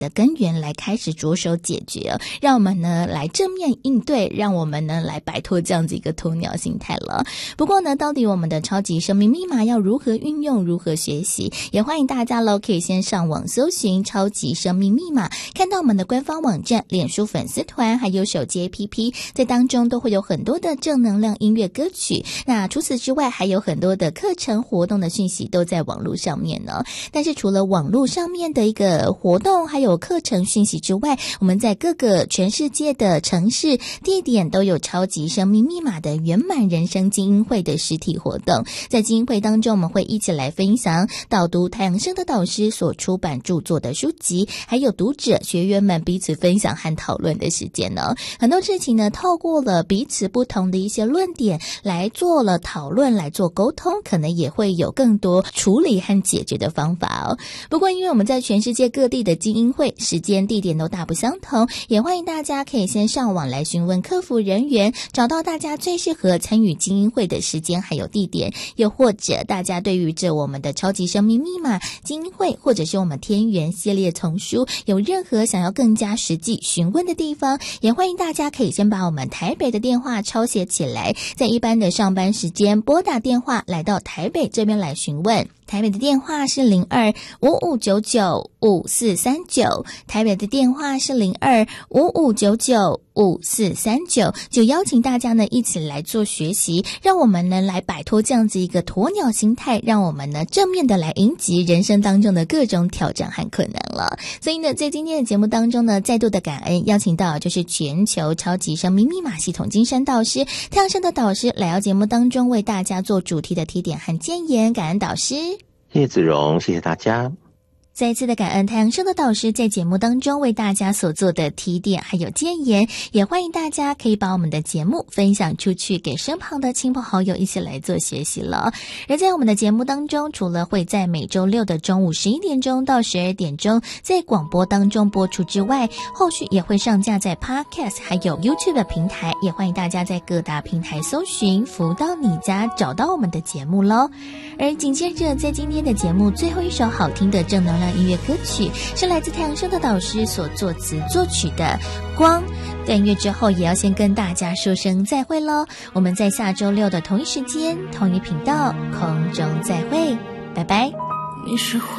的根源来开始着手解决，让我们呢来正面应对，让我们呢来摆脱这样子一个鸵鸟心态了。不过呢，到底我们的超级生命密码要如何运用，如何学习，也欢迎大家咯可以先上网搜寻超级生命密码，看到我们的官方网站、脸书粉丝团还有手机 APP， 在当中都会有很多的正能量音乐歌曲。那除此之外，还有很多的课程活动的讯息都在网络上面呢。但是除了网络上面的一个活动还有课程讯息之外，我们在各个全世界的城市地点都有超级生命密码的圆满人生精英会的实体活动。在精英会当中，我们会一起来分享导读太阳升的导师所出版著作的书籍，还有读者学员们彼此分享和讨论的时间呢。很多事情呢，透过了彼此不同的一些论点来做了讨论，来做沟通，可能也会有更多处理和解决的方法哦。不过因为我们在全世界各地的精英会时间地点都大不相同，也欢迎大家可以先上网来询问客服人员，找到大家最适合参与精英会的时间还有地点。又或者大家对于这我们的超级生命密码精英会或者是我们天元系列丛书有任何想要更加实际询问的地方，也欢迎大家可以先把我们台北的电话抄写起来，在一般的上班时间拨打电话来到台北这边来询问。台北的电话是02-5599-5439，台北的电话是02-5599-5439，就邀请大家呢一起来做学习，让我们呢来摆脱这样子一个鸵鸟心态，让我们呢正面的来迎击人生当中的各种挑战和困难了。所以呢，在今天的节目当中呢，再度的感恩邀请到就是全球超级生命密码系统金山导师、太阳升的导师来到节目当中为大家做主题的提点和建言，感恩导师。 谢谢子荣，谢谢大家。 再一次的感恩太阳升的导师在节目当中为大家所做的提点还有建言，也欢迎大家可以把我们的节目分享出去，给身旁的亲朋好友一起来做学习了。而在我们的节目当中，除了会在每周六的中午11点钟到12点钟在广播当中播出之外，后续也会上架在 Podcast 还有 YouTube 的平台，也欢迎大家在各大平台搜寻福到你家找到我们的节目咯。而紧接着在今天的节目最后一首好听的正能量音乐歌曲是来自太阳升的导师所作词作曲的光。在音乐之后也要先跟大家说声再会咯，我们在下周六的同一时间同一频道空中再会，拜拜。 你是花